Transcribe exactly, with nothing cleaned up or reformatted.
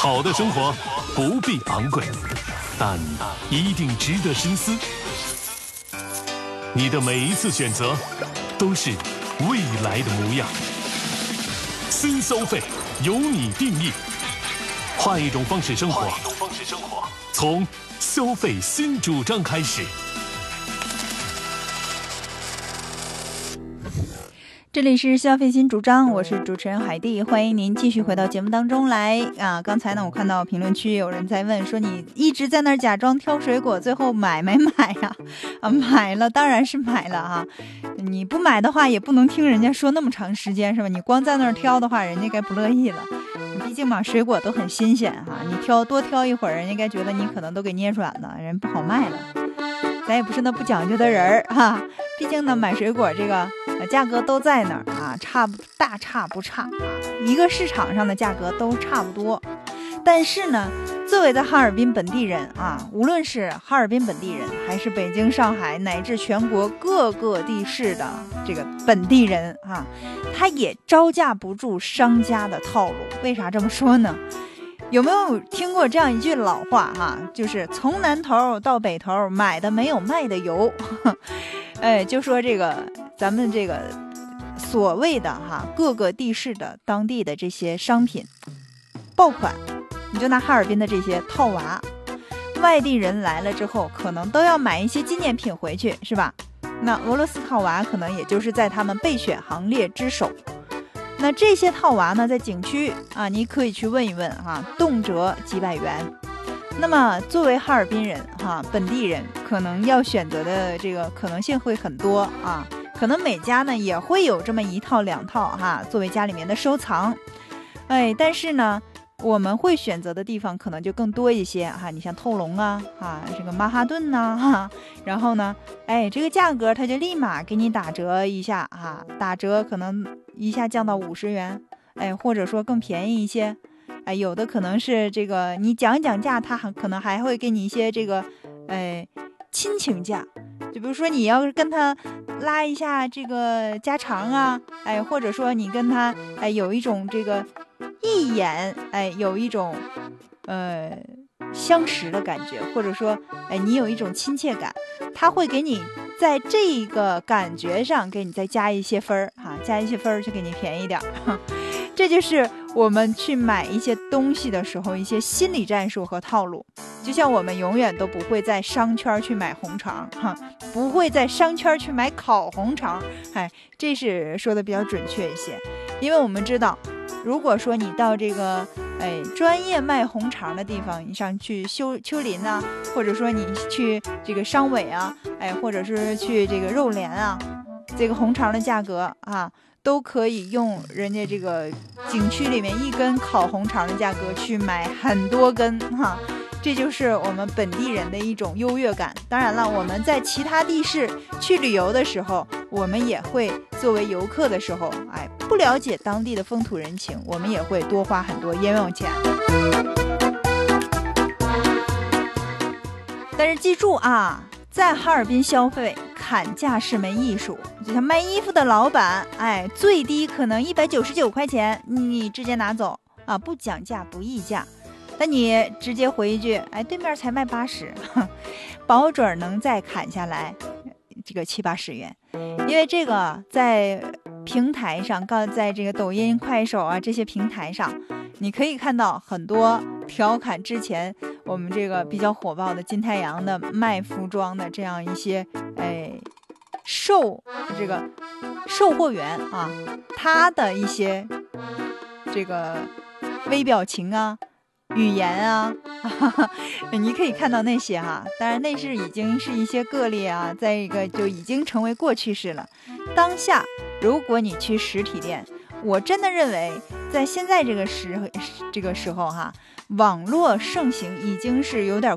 好的生活不必昂贵，但一定值得深思。你的每一次选择都是未来的模样。新消费由你定义，换一种方式生活，从消费新主张开始。 这里是消费新主张，我是主持人海蒂，欢迎您继续回到节目当中来啊！刚才呢，我看到评论区有人在问说，你一直在那儿假装挑水果，最后买没买呀？啊，买了，当然是买了哈、啊。你不买的话，也不能听人家说那么长时间是吧？你光在那儿挑的话，人家该不乐意了。毕竟嘛，水果都很新鲜哈、啊，你挑多挑一会儿，人家该觉得你可能都给捏软了，人不好卖了。咱也不是那不讲究的人儿哈、啊，毕竟呢，买水果这个。价格都在那儿啊，差不大差不差啊，一个市场上的价格都差不多。但是呢，作为在哈尔滨本地人啊，无论是哈尔滨本地人，还是北京、上海乃至全国各个地市的这个本地人啊，他也招架不住商家的套路。为啥这么说呢？有没有听过这样一句老话哈、啊？就是从南头到北头，买的没有卖的油。哎，就说这个咱们这个所谓的哈各个地市的当地的这些商品爆款，你就拿哈尔滨的这些套娃，外地人来了之后可能都要买一些纪念品回去，是吧？那俄罗斯套娃可能也就是在他们备选行列之首。那这些套娃呢，在景区啊，你可以去问一问哈，动辄几百元。那么作为哈尔滨人哈，本地人可能要选择的这个可能性会很多啊，可能每家呢也会有这么一套两套哈，作为家里面的收藏。哎，但是呢，我们会选择的地方可能就更多一些哈，你像透龙啊，啊这个曼哈顿呐、啊、哈，然后呢，哎这个价格它就立马给你打折一下哈，打折可能一下降到五十元，哎或者说更便宜一些。哎，有的可能是这个，你讲一讲价，他可能还会给你一些这个，哎，亲情价。就比如说你要是跟他拉一下这个家常啊，哎，或者说你跟他哎有一种这个一眼，哎，有一种呃相识的感觉，或者说哎你有一种亲切感，他会给你在这个感觉上给你再加一些分儿哈，加一些分儿就给你便宜点儿。这就是我们去买一些东西的时候一些心理战术和套路。就像我们永远都不会在商圈去买红肠哈，不会在商圈去买烤红肠，哎，这是说的比较准确一些。因为我们知道，如果说你到这个哎专业卖红肠的地方，你上去修丘林啊，或者说你去这个商委啊，哎，或者是去这个肉联啊，这个红肠的价格啊，都可以用人家这个景区里面一根烤红肠的价格去买很多根哈，这就是我们本地人的一种优越感。当然了，我们在其他地市去旅游的时候，我们也会作为游客的时候，哎，不了解当地的风土人情，我们也会多花很多冤枉钱。但是记住啊，在哈尔滨消费砍价是门艺术，就像卖衣服的老板，哎，最低可能一百九十九块钱，你直接拿走啊，不讲价不议价。那你直接回一句，哎，对面才卖八十，保准能再砍下来这个七八十元。因为这个在平台上，告在这个抖音、快手啊这些平台上，你可以看到很多调侃之前我们这个比较火爆的金太阳的卖服装的这样一些哎售这个售货员啊，他的一些这个微表情啊、语言啊，哈哈，你可以看到那些哈，当然那是已经是一些个例啊，再一个就已经成为过去式了。当下如果你去实体店，我真的认为在现在这个时这个时候哈，网络盛行已经是有点